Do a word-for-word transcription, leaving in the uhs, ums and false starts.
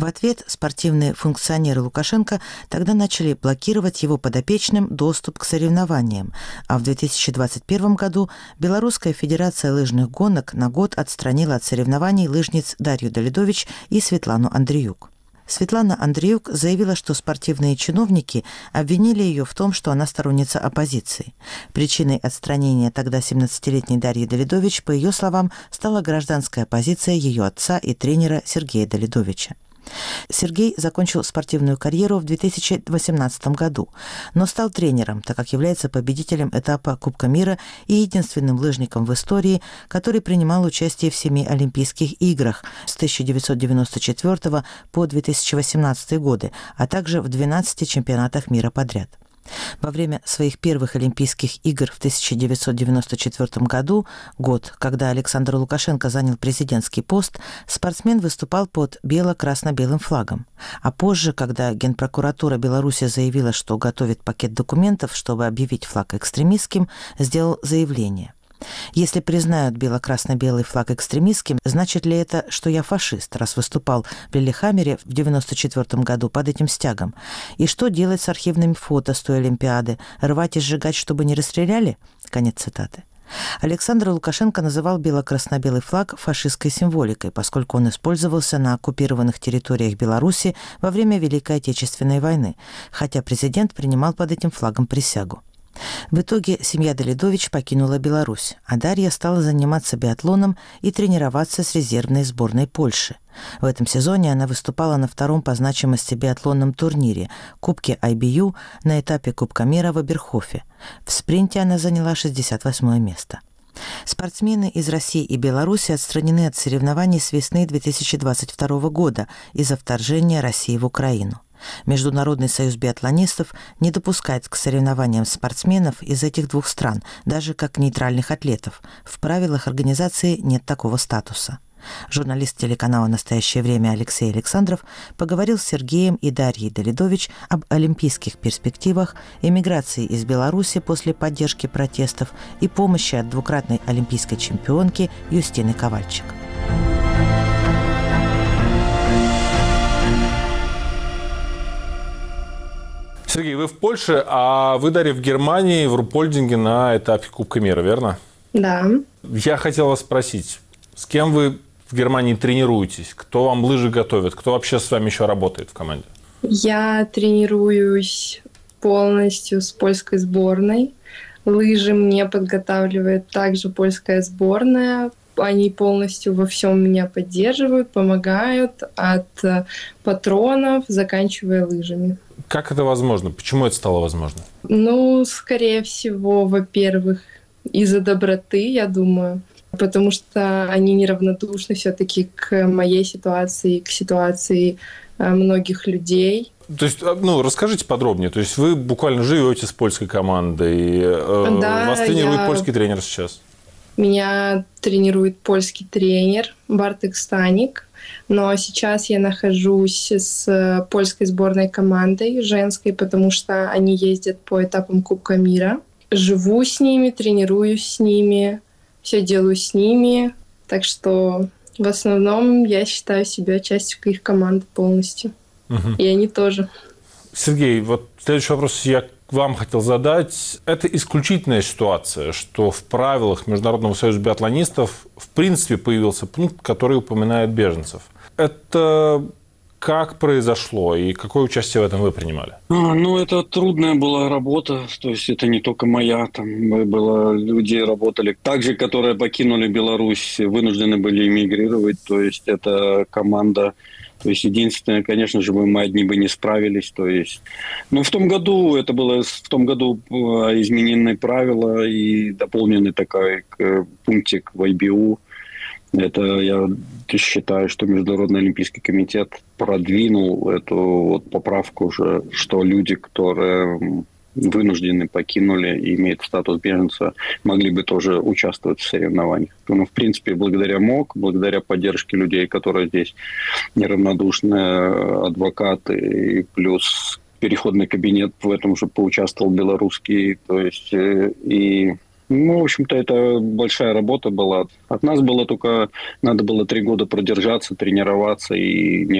В ответ спортивные функционеры Лукашенко тогда начали блокировать его подопечным доступ к соревнованиям, а в две тысячи двадцать первом году Белорусская федерация лыжных гонок на год отстранила от соревнований лыжниц Дарью Давидович и Светлану Андреюк. Светлана Андреюк заявила, что спортивные чиновники обвинили ее в том, что она сторонница оппозиции. Причиной отстранения тогда семнадцатилетней Дарьи Давидович, по ее словам, стала гражданская позиция ее отца и тренера Сергея Давидовича. Сергей закончил спортивную карьеру в две тысячи восемнадцатом году, но стал тренером, так как является победителем этапа Кубка мира и единственным лыжником в истории, который принимал участие в семи Олимпийских играх с тысяча девятьсот девяносто четвёртого по две тысячи восемнадцатый годы, а также в двенадцати чемпионатах мира подряд. Во время своих первых Олимпийских игр в тысяча девятьсот девяносто четвёртом году, год, когда Александр Лукашенко занял президентский пост, спортсмен выступал под бело-красно-белым флагом. А позже, когда Генпрокуратура Беларуси заявила, что готовит пакет документов, чтобы объявить флаг экстремистским, сделал заявление. Если признают бело-красно-белый флаг экстремистским, значит ли это, что я фашист, раз выступал в Лиллехаммере в девяносто четвёртом году под этим стягом? И что делать с архивными фото с той Олимпиады? Рвать и сжигать, чтобы не расстреляли? Конец цитаты. Александр Лукашенко называл бело-красно-белый флаг фашистской символикой, поскольку он использовался на оккупированных территориях Беларуси во время Великой Отечественной войны, хотя президент принимал под этим флагом присягу. В итоге семья Давидович покинула Беларусь, а Дарья стала заниматься биатлоном и тренироваться с резервной сборной Польши. В этом сезоне она выступала на втором по значимости биатлонном турнире Кубке ай би ю на этапе Кубка мира в Оберхофе. В спринте она заняла шестьдесят восьмое место. Спортсмены из России и Беларуси отстранены от соревнований с весны две тысячи двадцать второго года из-за вторжения России в Украину. Международный союз биатлонистов не допускает к соревнованиям спортсменов из этих двух стран, даже как нейтральных атлетов. В правилах организации нет такого статуса. Журналист телеканала «Настоящее время» Алексей Александров поговорил с Сергеем и Дарьей Давидович об олимпийских перспективах, эмиграции из Беларуси после поддержки протестов и помощи от двукратной олимпийской чемпионки Юстины Ковальчик. Сергей, вы в Польше, а вы, Дарья, в Германии, в Руппольдинге на этапе Кубка мира, верно? Да. Я хотел вас спросить, с кем вы в Германии тренируетесь? Кто вам лыжи готовит? Кто вообще с вами еще работает в команде? Я тренируюсь полностью с польской сборной. Лыжи мне подготавливает также польская сборная. Они полностью во всем меня поддерживают, помогают, от патронов, заканчивая лыжами. Как это возможно? Почему это стало возможно? Ну, скорее всего, во-первых, из-за доброты, я думаю, потому что они неравнодушны все-таки к моей ситуации, к ситуации многих людей. То есть, ну, расскажите подробнее. То есть вы буквально живете с польской командой, да, вас тренирует я... польский тренер сейчас? Меня тренирует польский тренер Бартек Станик, но сейчас я нахожусь с польской сборной командой женской, потому что они ездят по этапам Кубка мира. Живу с ними, тренируюсь с ними, все делаю с ними, так что в основном я считаю себя частью их команды полностью. Угу. И они тоже. Сергей, вот следующий вопрос я вам хотел задать. Это исключительная ситуация, что в правилах Международного союза биатлонистов в принципе появился пункт, который упоминает беженцев. Это как произошло и какое участие в этом вы принимали? А, ну, это трудная была работа, то есть это не только моя, там было люди работали, также, которые покинули Беларусь, вынуждены были эмигрировать, то есть это команда. То есть, единственное, конечно же, мы одни бы не справились. То есть, ну, в том году, это было в том году изменены правила и дополненный такой пунктик в ай би ю. Это я считаю, что Международный олимпийский комитет продвинул эту вот поправку уже, что люди, которые вынуждены покинули и имеют статус беженца, могли бы тоже участвовать в соревнованиях. Ну, в принципе, благодаря МОК, благодаря поддержке людей, которые здесь неравнодушные адвокаты, и плюс переходный кабинет в этом же поучаствовал белорусский, то есть и... Ну, в общем-то, это большая работа была. От нас было только, надо было три года продержаться, тренироваться и не